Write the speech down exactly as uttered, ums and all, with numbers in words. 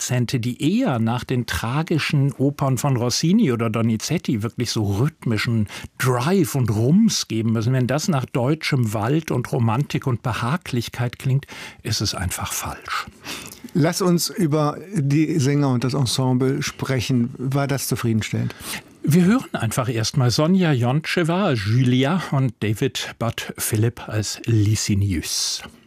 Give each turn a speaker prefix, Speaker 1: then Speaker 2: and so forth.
Speaker 1: Akzente, die eher nach den tragischen Opern von Rossini oder Donizetti wirklich so rhythmischen Drive und Rums geben müssen. Wenn das nach deutschem Wald und Romantik und Behaglichkeit klingt, ist es einfach falsch.
Speaker 2: Lass uns über die Sänger und das Ensemble sprechen. War das zufriedenstellend?
Speaker 1: Wir hören einfach erstmal Sonja Jontschewa als Julia und David Budd Philip als Licinius.